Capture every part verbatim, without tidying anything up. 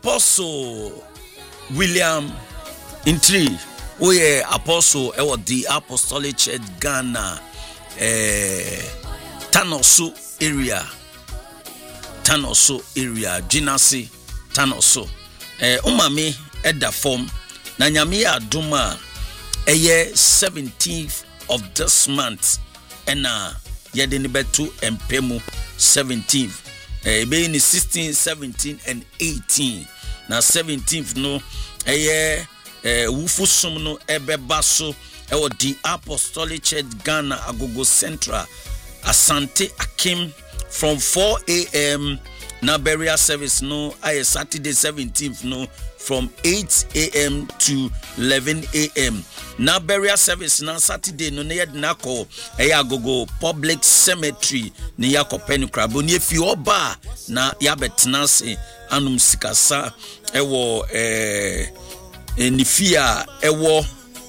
Apostle William Intri, we are Apostle ewo the Apostolic Church Ghana, eh, Tanoso area, Tanoso area, Jinasi, Tanoso. Eh, umami edda form na nyame adoma eye seventeenth of this month ena yede ni betu empemu seventeenth eh be ni sixteen, seventeen and eighteen na seventeenth no eye eh wufusum no ebeba so ewo the Apostolic Church Ghana Agogo Central Asante Akim from four a.m. na burial service no aye Saturday seventeenth no from eight a.m. to eleven a.m. na burial service na Saturday no na yedna ko aye Agogo Public Cemetery ne yakopeni krabo ne fi oba na yabetena se anum sikasa ewo eh enifia ewo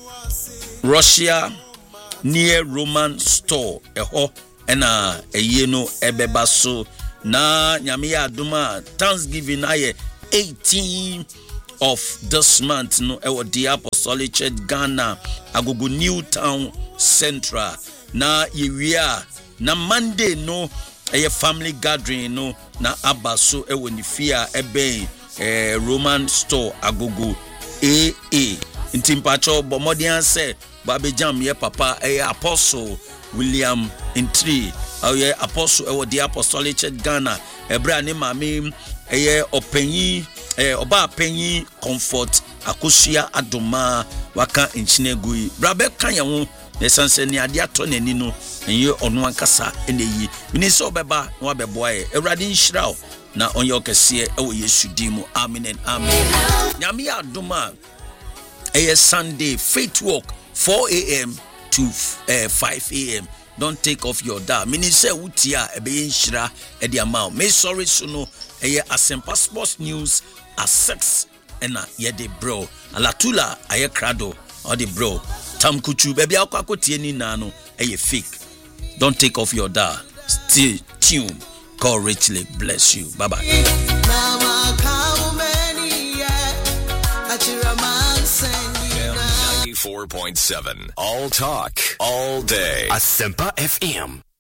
Russia near Roman store eho ena eye no ebeba so na nyame ya aduma Thanksgiving aye eighteenth of this month no ewo the Apostolic Church Ghana Agogo New Town Central na yewia na Monday no eye family gathering no na abaso ewo nifia ebe eh, Roman store Agogo A A Ntimpacho bomodian se babejam ye papa eh, Apostle William Intri aye Apostle ewo the Apostolic Church Ghana ebra ne mame eye opanyi eh oba panyi Comfort Akosua Adoma waka nchinegui brabe kan ye ho ne sanse ne ade ato nani no enye ono ankasa eneyi mini so beba no abeboa ye ewrade nhyiraw na onye okese ewo Yesu dimu amen and amen nyame adoma eye Sunday faith walk four a.m. to uh, five a.m. Don't take off your dial. Mini say utia ebe nhyira e de amount. Me sorry so no eye Asempa Sports News at six ena ye de bro. Alatula aye krado or the bro. Tam kuchu baby akwakotie ni na no eye fake. Don't take off your dial. Stay tuned. God richly bless you. Bye bye. ninety-four point seven All talk, all day. Asempa F M.